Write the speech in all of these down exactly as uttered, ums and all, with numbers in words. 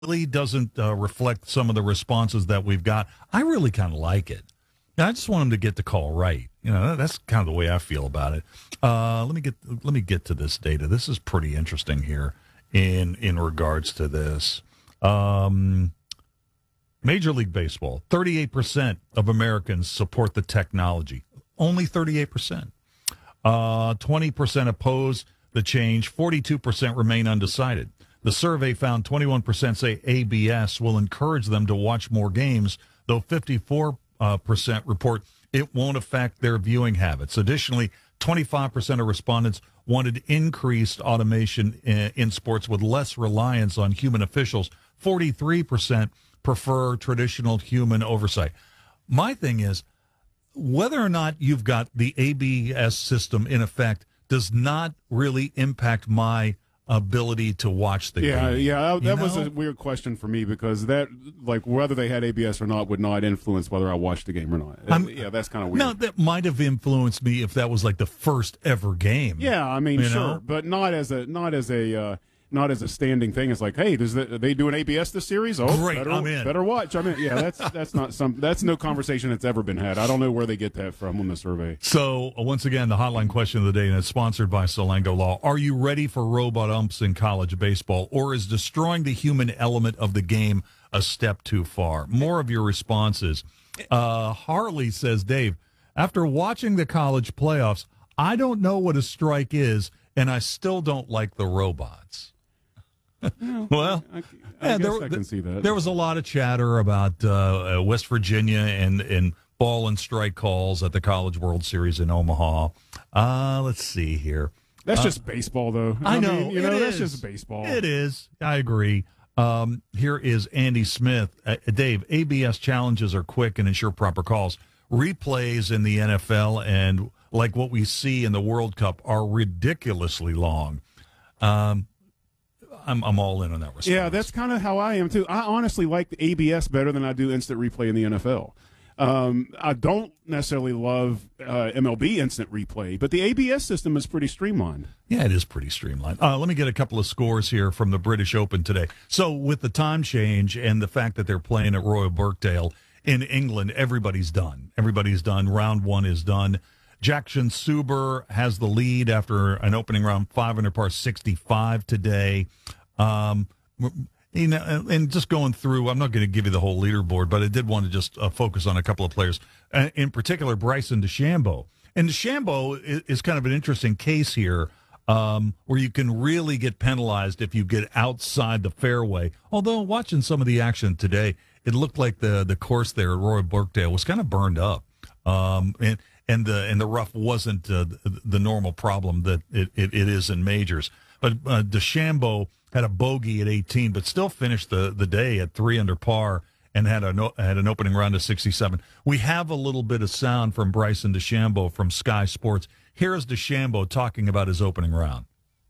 really doesn't uh, reflect some of the responses that we've got. I really kind of like it. I just want them to get the call right. You know, that's kind of the way I feel about it. Uh, let me get let me get to this data. This is pretty interesting here in in regards to this. Um, Major League Baseball, thirty-eight percent of Americans support the technology. Only thirty-eight percent. Uh, twenty percent oppose the change. forty-two percent remain undecided. The survey found twenty-one percent say A B S will encourage them to watch more games, though fifty-four percent report it won't affect their viewing habits. Additionally, twenty-five percent of respondents wanted increased automation in, in sports with less reliance on human officials. forty-three percent prefer traditional human oversight. My thing is, whether or not you've got the A B S system in effect does not really impact my ability to watch the yeah, game. Yeah, that, that was know? a weird question for me because that, like, whether they had A B S or not would not influence whether I watched the game or not. I'm, yeah, that's kind of weird. Now, that might have influenced me if that was like the first ever game. Yeah, I mean, you sure, know? but not as a not as a uh, not as a standing thing. It's like, hey, does the, are they doing A B S this series? Oh, Great, better, I'm in. better watch. I mean, yeah, that's that's not some that's no conversation that's ever been had. I don't know where they get that from on the survey. So uh, once again, the hotline question of the day, and it's sponsored by Salango Law. Are you ready for robot umps in college baseball, or is destroying the human element of the game a step too far? More of your responses. Uh, Harley says, Dave, after watching the college playoffs, I don't know what a strike is, and I still don't like the robots. Well, I, I yeah, guess there, I can see that. There was a lot of chatter about uh, uh, West Virginia and, and ball and strike calls at the College World Series in Omaha. Uh, let's see here. That's uh, just baseball, though. I, I know. mean, you know, it that's is. just baseball. It is. I agree. Um, here is Andy Smith. Uh, Dave, A B S challenges are quick and ensure proper calls. Replays in the N F L and like what we see in the World Cup are ridiculously long. Um, I'm I'm all in on that response. Yeah, that's kind of how I am too. I honestly like the A B S better than I do instant replay in the N F L. Um, I don't necessarily love uh, M L B instant replay, but the A B S system is pretty streamlined. Yeah, it is pretty streamlined. Uh, let me get a couple of scores here from the British Open today. So with the time change and the fact that they're playing at Royal Birkdale in England, everybody's done. Everybody's done. Round one is done. Jackson Suber has the lead after an opening round, five under par, sixty-five today. Um, you know, and just going through, I'm not going to give you the whole leaderboard, but I did want to just uh, focus on a couple of players, uh, in particular Bryson DeChambeau. And DeChambeau is, is kind of an interesting case here, um, where you can really get penalized if you get outside the fairway. Although watching some of the action today, it looked like the the course there at Royal Birkdale was kind of burned up. Um, and and the and the rough wasn't uh, the, the normal problem that it, it, it is in majors. But uh, DeChambeau had a bogey at eighteen, but still finished the, the day at three under par and had a no, had an opening round of sixty-seven. We have a little bit of sound from Bryson DeChambeau from Sky Sports. Here's DeChambeau talking about his opening round.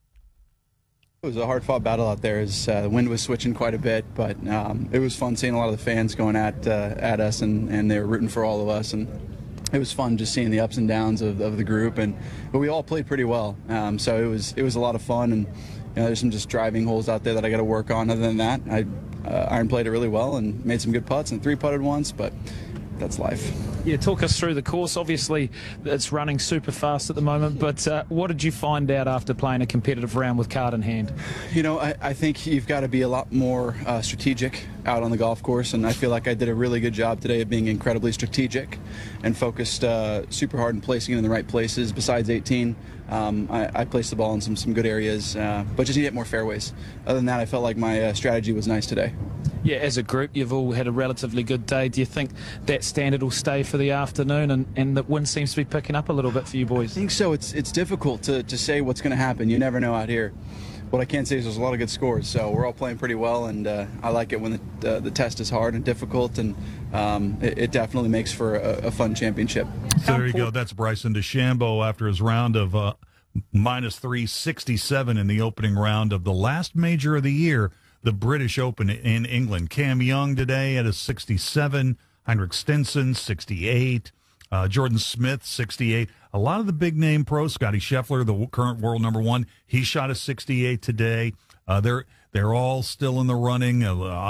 It was a hard-fought battle out there. As, uh, the wind was switching quite a bit, but um, it was fun seeing a lot of the fans going at uh, at us, and, and they were rooting for all of us. And it was fun just seeing the ups and downs of, of the group. And but we all played pretty well, um, so it was it was a lot of fun. And you know, there's some just driving holes out there that I got to work on. Other than that, I uh, iron played it really well and made some good putts and three putted once, but that's life. Yeah, talk us through the course. Obviously, it's running super fast at the moment, but uh, what did you find out after playing a competitive round with card in hand? You know, I, I think you've got to be a lot more uh, strategic out on the golf course, and I feel like I did a really good job today of being incredibly strategic and focused uh, super hard and placing it in the right places. Besides eighteen, um, I, I placed the ball in some, some good areas, uh, but just need to hit more fairways. Other than that, I felt like my uh, strategy was nice today. Yeah, as a group, you've all had a relatively good day. Do you think that standard will stay for the afternoon, and, and the wind seems to be picking up a little bit for you boys? I think so. It's it's difficult to, to say what's going to happen. You never know out here. What I can say is there's a lot of good scores, so we're all playing pretty well, and uh, I like it when the, uh, the test is hard and difficult, and um, it, it definitely makes for a, a fun championship. So there you go. That's Bryson DeChambeau after his round of uh, minus three sixty-seven in the opening round of the last major of the year, the British Open in England. Cam Young today at a sixty-seven, Heinrich Stenson, sixty-eight, uh, Jordan Smith, sixty-eight. A lot of the big-name pros, Scotty Scheffler, the current world number one, he shot a sixty-eight today. Uh, there, They're all still in the running. Uh,